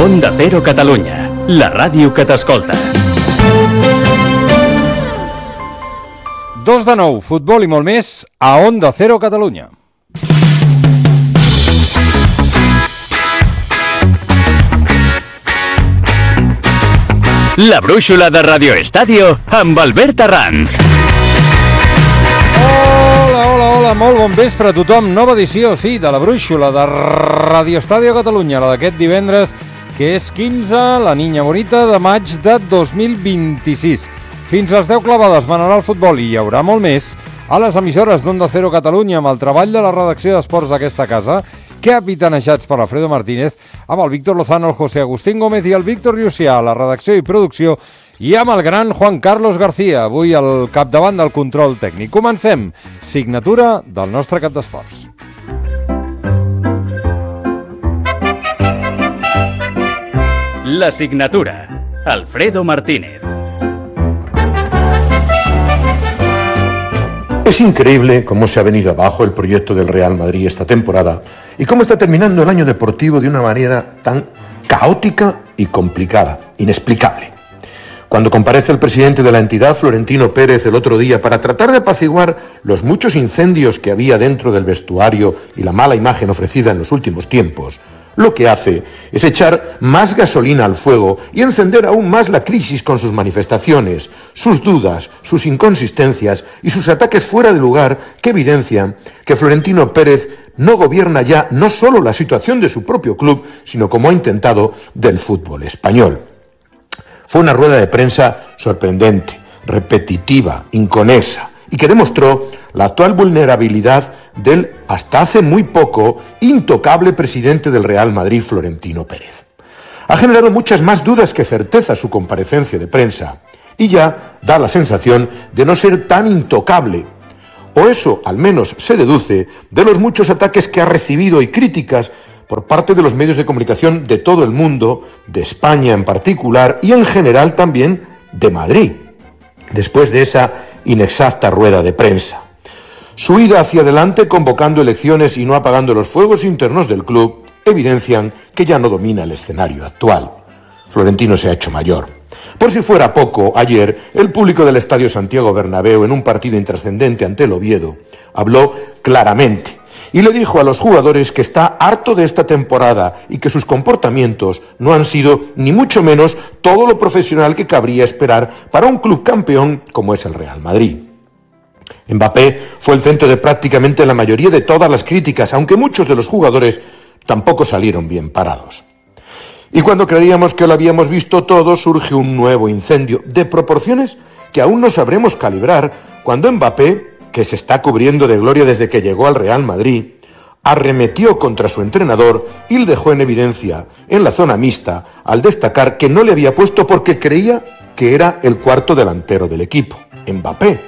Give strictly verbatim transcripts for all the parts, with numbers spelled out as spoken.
Onda Cero Catalunya, la ràdio que t'escolta. Dos de nou, futbol i molt més a Onda Cero Catalunya. La brúixola de Radio Estadio amb Albert Arranz. Hola, hola, hola, molt bon vespre a tothom. Nova edició, sí, de la brúixola de Radio Estadio Catalunya, la d'aquest divendres, que és quinze, la niña bonita, de maig de dos mil vint-i-sis. Fins a les deu clavades manarà el futbol i hi haurà molt més a les emissores d'Onda Cero Catalunya amb el treball de la redacció d'esports d'aquesta casa, capitanejats per Alfredo Martínez, amb el Víctor Lozano, el José Agustín Gómez i el Víctor Llucià, la redacció i producció, i amb el gran Juan Carlos García, avui al capdavant del control tècnic. Comencem. Signatura del nostre cap d'esports. La signatura. Alfredo Martínez. Es increíble cómo se ha venido abajo el proyecto del Real Madrid esta temporada y cómo está terminando el año deportivo de una manera tan caótica y complicada, inexplicable. Cuando comparece el presidente de la entidad, Florentino Pérez, el otro día para tratar de apaciguar los muchos incendios que había dentro del vestuario y la mala imagen ofrecida en los últimos tiempos, lo que hace es echar más gasolina al fuego y encender aún más la crisis con sus manifestaciones, sus dudas, sus inconsistencias y sus ataques fuera de lugar que evidencian que Florentino Pérez no gobierna ya no solo la situación de su propio club, sino, como ha intentado, del fútbol español. Fue una rueda de prensa sorprendente, repetitiva, inconesa, y que demostró la actual vulnerabilidad del, hasta hace muy poco, intocable presidente del Real Madrid, Florentino Pérez. Ha generado muchas más dudas que certeza su comparecencia de prensa, y ya da la sensación de no ser tan intocable, o eso al menos se deduce de los muchos ataques que ha recibido y críticas por parte de los medios de comunicación de todo el mundo, de España en particular, y en general también de Madrid, después de esa inexacta rueda de prensa. Su ida hacia adelante, convocando elecciones y no apagando los fuegos internos del club, evidencian que ya no domina el escenario actual. Florentino se ha hecho mayor. Por si fuera poco, ayer, el público del Estadio Santiago Bernabéu, en un partido intrascendente ante el Oviedo, habló claramente y le dijo a los jugadores que está harto de esta temporada y que sus comportamientos no han sido ni mucho menos todo lo profesional que cabría esperar para un club campeón como es el Real Madrid. Mbappé fue el centro de prácticamente la mayoría de todas las críticas, aunque muchos de los jugadores tampoco salieron bien parados. Y cuando creíamos que lo habíamos visto todo, surge un nuevo incendio de proporciones que aún no sabremos calibrar cuando Mbappé, que se está cubriendo de gloria desde que llegó al Real Madrid, arremetió contra su entrenador y le dejó en evidencia en la zona mixta al destacar que no le había puesto porque creía que era el cuarto delantero del equipo, Mbappé.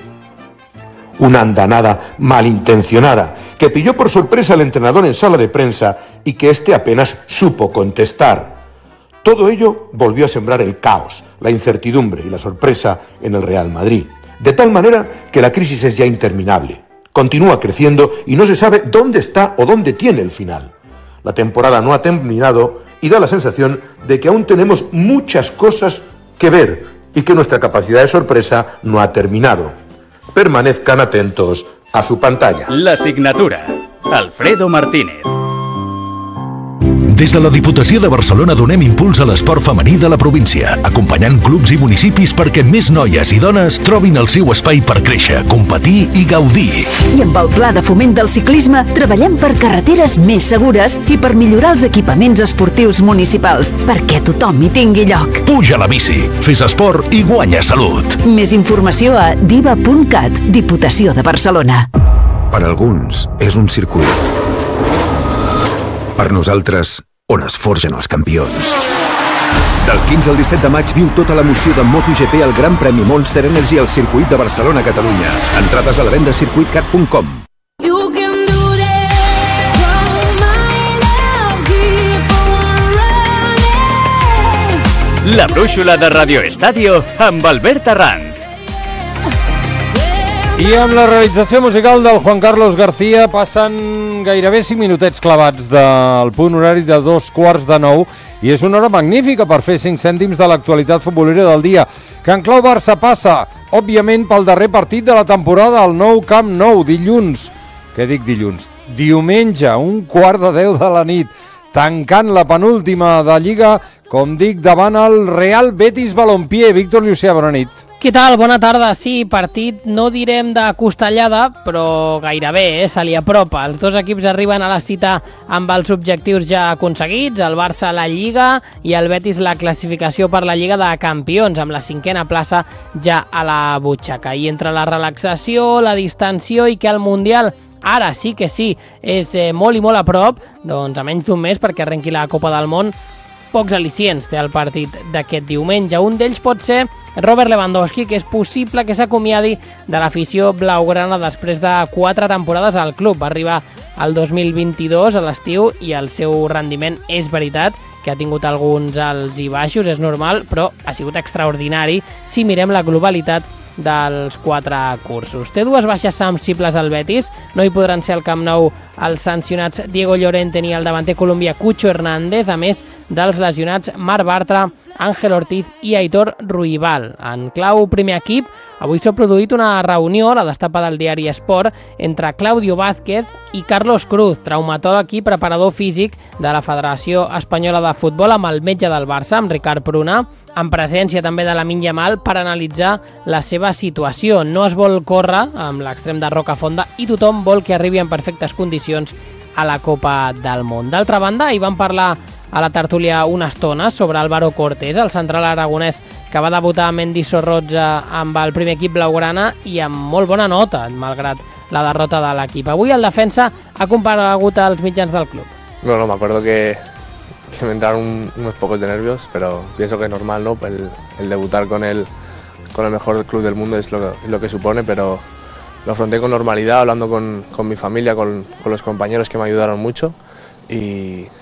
Una andanada malintencionada que pilló por sorpresa al entrenador en sala de prensa y que éste apenas supo contestar. Todo ello volvió a sembrar el caos, la incertidumbre y la sorpresa en el Real Madrid. De tal manera que la crisis es ya interminable, continúa creciendo y no se sabe dónde está o dónde tiene el final. La temporada no ha terminado y da la sensación de que aún tenemos muchas cosas que ver y que nuestra capacidad de sorpresa no ha terminado. Permanezcan atentos a su pantalla. La signatura. Alfredo Martínez. Des de la Diputació de Barcelona donem impuls a l'esport femení de la província, acompanyant clubs i municipis perquè més noies i dones trobin el seu espai per créixer, competir i gaudir. I amb el Pla de Foment del Ciclisme treballem per carreteres més segures i per millorar els equipaments esportius municipals, perquè tothom hi tingui lloc. Puja a la bici, fes esport i guanya salut. Més informació a diva punt cat, Diputació de Barcelona. Per alguns és un circuit. Per nosaltres, on es forgen els campions. Del quinze al disset de maig viu tota l'emoció de MotoGP al Gran Premi Monster Energy al circuit de Barcelona-Catalunya. Entrades a la venda a circuit cat punt com. La brúixola de Radio Estadio amb Albert Arranz. I amb la realització musical del Juan Carlos García passen gairebé cinc minutets clavats del punt horari de dos quarts de nou i és una hora magnífica per fer cinc cèntims de l'actualitat futbolera del dia. Can Clau Barça passa, òbviament, pel darrer partit de la temporada al nou Camp Nou, dilluns. Què dic dilluns? Diumenge, un quart de deu de la nit, tancant la penúltima de Lliga, com dic, davant el Real Betis Balompié. Víctor Llucià, bona nit. Què tal? Bona tarda. Sí, partit no direm de costellada, però gairebé, eh? Se li apropa. Els dos equips arriben a la cita amb els objectius ja aconseguits, el Barça la Lliga i el Betis la classificació per la Lliga de Campions, amb la cinquena plaça ja a la butxaca. I entre la relaxació, la distensió i que el Mundial ara sí que sí és eh, molt i molt a prop, doncs a menys d'un mes perquè arrenqui la Copa del Món, pocs al·licients té el partit d'aquest diumenge. Un d'ells pot ser Robert Lewandowski, que és possible que s'acomiadi de l'afició blaugrana després de quatre temporades al club. Va arribar al dos mil vint-i-dos a l'estiu i el seu rendiment és veritat que ha tingut alguns alts i baixos, és normal, però ha sigut extraordinari si mirem la globalitat dels quatre cursos. Té dues baixes sensibles al Betis, no hi podran ser al Camp Nou els sancionats Diego Llorente ni el davanter colombià Cucho Hernández, a més dels lesionats Marc Bartra, Ángel Ortiz i Aitor Ruibal. En clau primer equip, avui s'ha produït una reunió, la destapa del diari Esport, entre Claudio Vázquez i Carlos Cruz, traumatòleg i preparador físic de la Federació Espanyola de Futbol, amb el metge del Barça, amb Ricard Pruna, en presència també de Lamine Yamal, per analitzar la seva situació. No es vol córrer amb l'extrem de Rocafonda i tothom vol que arribi en perfectes condicions a la Copa del Món. D'altra banda, hi van parlar a la tertúlia una estona sobre Álvaro Cortés, el central aragonès que va debutar a Mendizorroza amb el primer equip blaugrana i amb molt bona nota, malgrat la derrota de l'equip. Avui el defensa ha comparegut als mitjans del club. Bueno, me acuerdo que, que me entraron un, unos pocos de nervios, pero pienso que es normal, ¿no? El, el debutar con el, con el mejor club del mundo es lo, es lo que supone, pero lo afronté con normalidad, hablando con, con mi familia, con, con los compañeros que me ayudaron mucho y